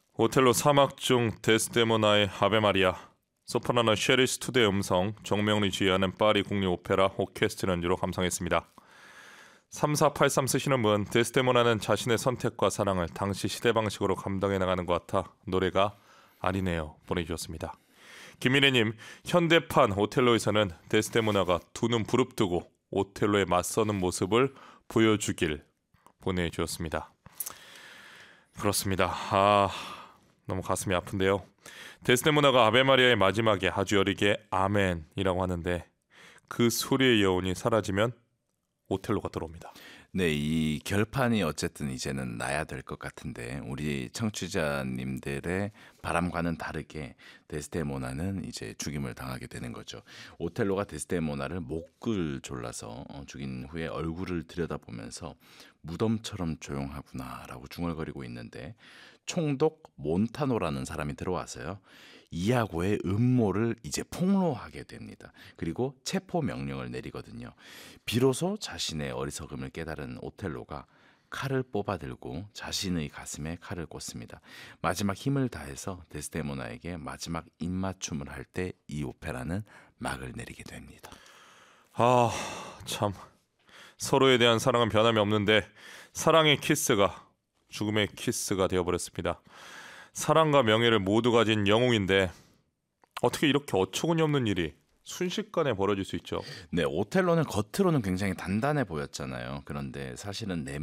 오텔로 사막 중 데스데모나의 아베 마리아, 소프라노 셰리 스투드의 음성, 정명리 지휘하는 파리 국립오페라 오케스트라 연주로 감상했습니다. 3483 쓰시는 분, 데스데모나는 자신의 선택과 사랑을 당시 시대 방식으로 감당해 나가는 것 같아 노래가 아니네요 보내주셨습니다. 김민혜님, 현대판 오텔로에서는 데스데모나가 두 눈 부릅뜨고 오텔로에 맞서는 모습을 보여주길 보내주셨습니다. 그렇습니다. 너무 가슴이 아픈데요. 데스데모나가 아베 마리아의 마지막에 아주 여리게 아멘이라고 하는데 그 소리의 여운이 사라지면 오텔로가 들어옵니다. 네, 이 결판이 어쨌든 이제는 나야 될 것 같은데 우리 청취자님들의 바람과는 다르게 데스데모나는 이제 죽임을 당하게 되는 거죠. 오텔로가 데스데모나를 목을 졸라서 죽인 후에 얼굴을 들여다보면서 무덤처럼 조용하구나라고 중얼거리고 있는데 총독 몬타노라는 사람이 들어와서요. 이아고의 음모를 이제 폭로하게 됩니다. 그리고 체포 명령을 내리거든요. 비로소 자신의 어리석음을 깨달은 오텔로가 칼을 뽑아들고 자신의 가슴에 칼을 꽂습니다. 마지막 힘을 다해서 데스데모나에게 마지막 입맞춤을 할 때 이 오페라는 막을 내리게 됩니다. 참, 서로에 대한 사랑은 변함이 없는데 사랑의 키스가 죽음의 키스가 되어버렸습니다. 사랑과 명예를 모두 가진 영웅인데 어떻게 이렇게 어처구니 없는 일이 순식간에 벌어질 수 있죠? 네, 오텔로는 겉으로는 굉장히 단단해 보였잖아요. 그런데 사실은